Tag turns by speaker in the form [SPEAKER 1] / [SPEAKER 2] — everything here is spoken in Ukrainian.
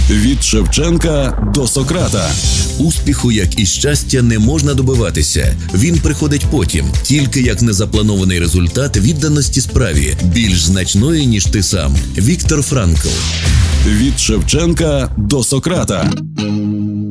[SPEAKER 1] Від Шевченка до Сократа.
[SPEAKER 2] Успіху, як і щастя, не можна добиватися. Він приходить потім, тільки як незапланований результат відданості справі, більш значної, ніж ти сам. Віктор Франкл.
[SPEAKER 1] Від Шевченка до Сократа.